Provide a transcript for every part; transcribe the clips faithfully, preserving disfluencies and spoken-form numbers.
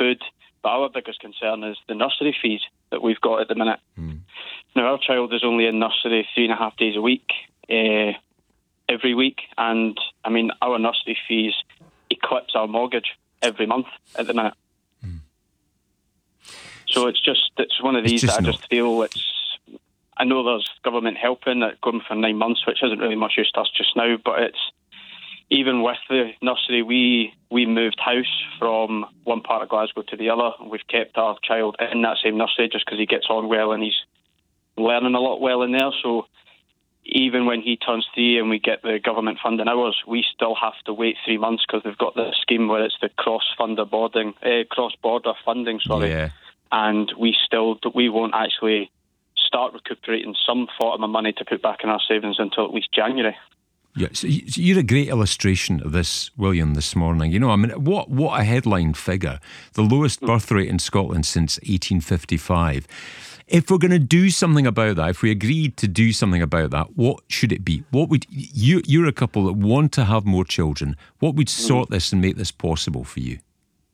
food. But our biggest concern is the nursery fees that we've got at the minute. Mm. Now, our child is only in nursery three and a half days a week, uh, every week. And, I mean, our nursery fees eclipse our mortgage every month at the minute. Mm. So it's just, it's one of these that I just feel it's, I know there's government helping that going for nine months, which isn't really much use to us just now, but it's, even with the nursery, we we moved house from one part of Glasgow to the other, and we've kept our child in that same nursery just because he gets on well and he's learning a lot well in there. So even when he turns three and we get the government funding hours, we still have to wait three months because they've got this scheme where it's the cross-funder boarding, eh, cross-border funding, sorry. Yeah. And we still, we won't actually start recuperating some form of money to put back in our savings until at least January. Yeah, so you're a great illustration of this, William, this morning. You know, I mean, what what a headline figure. The lowest birth rate in Scotland since eighteen fifty-five. If we're going to do something about that, if we agreed to do something about that, what should it be? What would you, you're a couple that want to have more children. What would sort this and make this possible for you?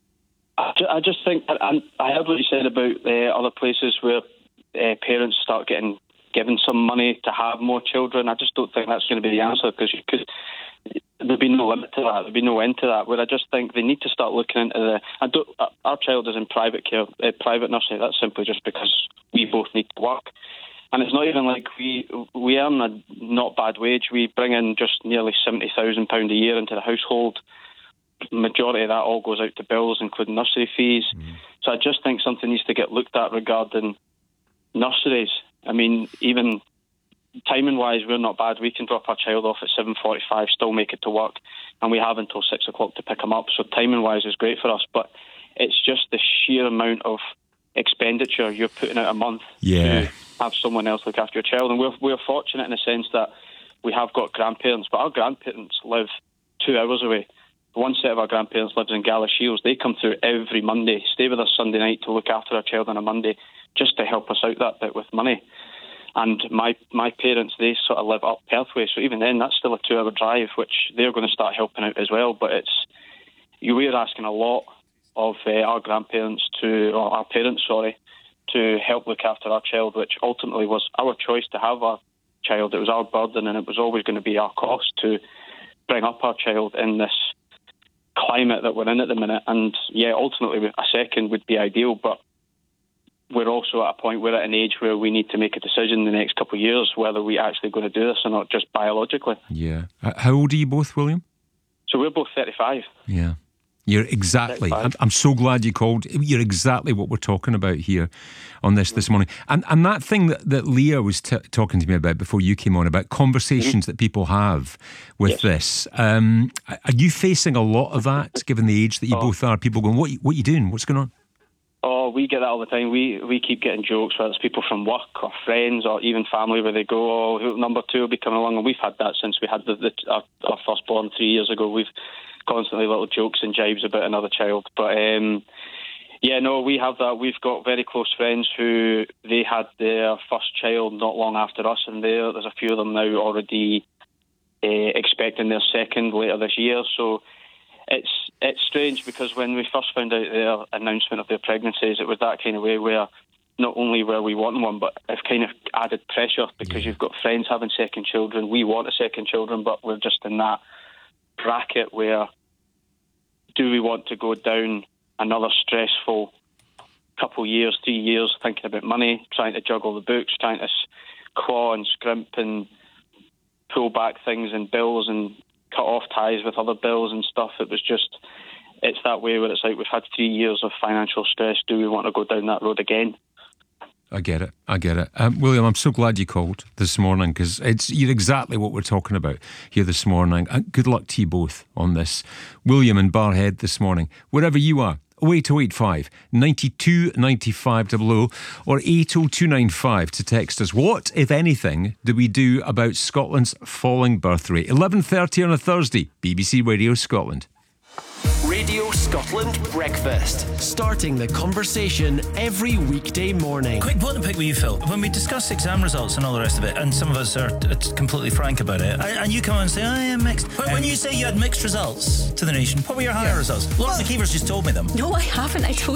I just think, I heard what you said about uh, other places where uh, parents start getting given some money to have more children. I just don't think that's going to be the answer, because you could, there'd be no limit to that, there'd be no end to that. Where I just think they need to start looking into the. I don't. Our child is in private care, uh, private nursery. That's simply just because we both need to work, and it's not even like we we earn a not bad wage. We bring in just nearly seventy thousand pound a year into the household. Majority of that all goes out to bills, including nursery fees. Mm. So I just think something needs to get looked at regarding nurseries. I mean, even timing-wise, we're not bad. We can drop our child off at seven forty-five, still make it to work, and we have until six o'clock to pick him up. So timing-wise is great for us, but it's just the sheer amount of expenditure you're putting out a month yeah. to have someone else look after your child. And we're, we're fortunate in the sense that we have got grandparents, but our grandparents live two hours away. One set of our grandparents lives in Galashiels. They come through every Monday, stay with us Sunday night to look after our child on a Monday, just to help us out that bit with money. And my my parents, they sort of live up Perthway, so even then that's still a two-hour drive, which they're going to start helping out as well. But it's you we're asking a lot of uh, our grandparents to, or our parents, sorry, to help look after our child, which ultimately was our choice to have our child. It was our burden, and it was always going to be our cost to bring up our child in this climate that we're in at the minute. And yeah, ultimately a second would be ideal, but we're also at a point, we're at an age where we need to make a decision in the next couple of years whether we're actually going to do this or not, just biologically. Yeah. How old are you both, William? So we're both thirty-five. Yeah. You're exactly, I'm, I'm so glad you called. You're exactly what we're talking about here on this mm-hmm. this morning. And and that thing that, that Leah was t- talking to me about before you came on, about conversations mm-hmm. that people have with yes. this. Um, are you facing a lot of that, given the age that you oh. both are? People going, what, what are you doing? What's going on? Oh, we get that all the time. We we keep getting jokes, whether it's people from work or friends or even family, where they go, oh, number two will be coming along. And we've had that since we had the, the our, our firstborn three years ago. We've constantly little jokes and jibes about another child. But um, yeah, no, we have that. We've got very close friends who they had their first child not long after us, and there there's a few of them now already uh, expecting their second later this year. So it's it's strange, because when we first found out their announcement of their pregnancies, it was that kind of way where not only were we wanting one, but it's kind of added pressure, because you've got friends having second children. We want a second children, but we're just in that bracket where, do we want to go down another stressful couple years, three years, thinking about money, trying to juggle the books, trying to claw and scrimp and pull back things and bills and cut off ties with other bills and stuff. It was just, it's that way where it's like, we've had three years of financial stress. Do we want to go down that road again? I get it. I get it. Um, William, I'm so glad you called this morning, because it's you're exactly what we're talking about here this morning. And good luck to you both on this. William in Barrhead this morning, wherever you are, oh eight oh eight five, nine two nine five double oh or eight oh two nine five to text us. What, if anything, do we do about Scotland's falling birth rate? eleven thirty on a Thursday, B B C Radio Scotland. Radio Scotland Breakfast. Starting the conversation every weekday morning. Quick point to pick with you, Phil. When we discuss exam results and all the rest of it, and some of us are t- completely frank about it, and you come on and say, I am mixed. But um, when you say you had mixed results to the nation, what were your higher yeah. results? Lauren well, McKeever's just told me them. No, I haven't. I told